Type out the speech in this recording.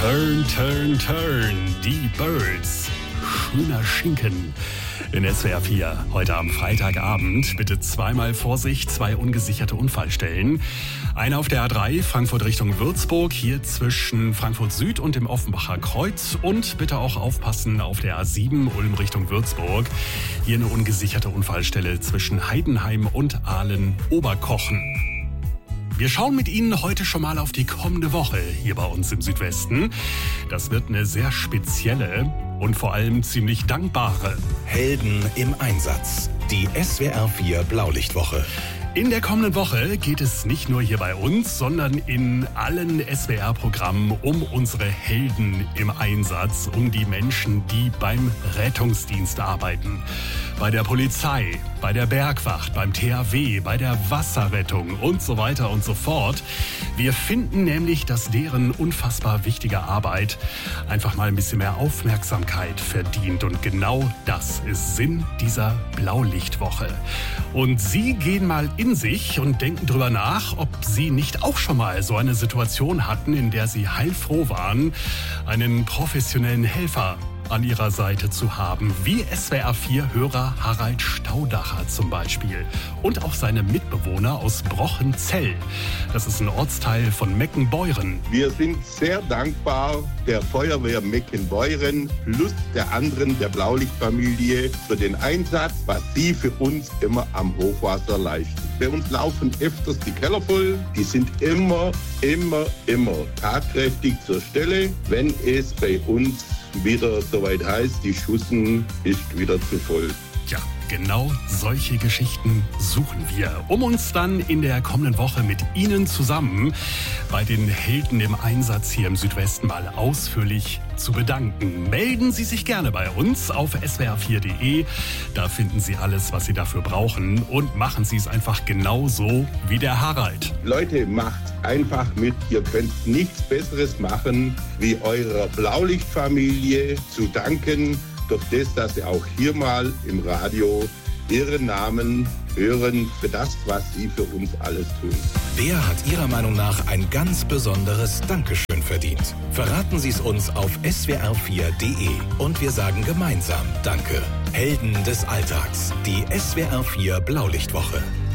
Turn, turn, turn, die Birds. Schöner Schinken. In SWR 4, heute am Freitagabend. Bitte zweimal Vorsicht, 2 ungesicherte Unfallstellen. Eine auf der A3, Frankfurt Richtung Würzburg, hier zwischen Frankfurt Süd und dem Offenbacher Kreuz. Und bitte auch aufpassen auf der A7, Ulm Richtung Würzburg. Hier eine ungesicherte Unfallstelle zwischen Heidenheim und Aalen-Oberkochen. Wir schauen mit Ihnen heute schon mal auf die kommende Woche hier bei uns im Südwesten. Das wird eine sehr spezielle und vor allem ziemlich dankbare. Helden im Einsatz. Die SWR 4 Blaulichtwoche. In der kommenden Woche geht es nicht nur hier bei uns, sondern in allen SWR-Programmen um unsere Helden im Einsatz, um die Menschen, die beim Rettungsdienst arbeiten. Bei der Polizei, bei der Bergwacht, beim THW, bei der Wasserrettung und so weiter und so fort. Wir finden nämlich, dass deren unfassbar wichtige Arbeit einfach mal ein bisschen mehr Aufmerksamkeit verdient. Und genau das ist Sinn dieser Blaulichtwoche. Und Sie gehen mal in sich und denken drüber nach, ob Sie nicht auch schon mal so eine Situation hatten, in der Sie heilfroh waren, einen professionellen Helfer an Ihrer Seite zu haben, wie SWR4-Hörer Harald Staudacher zum Beispiel und auch seine Mitbewohner aus Brochenzell. Das ist ein Ortsteil von Meckenbeuren. Wir sind sehr dankbar der Feuerwehr Meckenbeuren plus der anderen, der Blaulichtfamilie, für den Einsatz, was sie für uns immer am Hochwasser leisten. Bei uns laufen öfters die Keller voll. Die sind immer tatkräftig zur Stelle, wenn es bei uns wieder soweit heißt, die Schussen ist wieder zu voll. Ja, genau solche Geschichten suchen wir, um uns dann in der kommenden Woche mit Ihnen zusammen bei den Helden im Einsatz hier im Südwesten mal ausführlich zu bedanken. Melden Sie sich gerne bei uns auf swr4.de. Da finden Sie alles, was Sie dafür brauchen, und machen Sie es einfach genauso wie der Harald. Leute, macht einfach mit. Ihr könnt nichts Besseres machen, wie eurer Blaulichtfamilie zu danken, durch das, dass sie auch hier mal im Radio Ihren Namen hören für das, was Sie für uns alles tun. Wer hat Ihrer Meinung nach ein ganz besonderes Dankeschön verdient? Verraten Sie es uns auf swr4.de und wir sagen gemeinsam Danke. Helden des Alltags. Die SWR 4 Blaulichtwoche.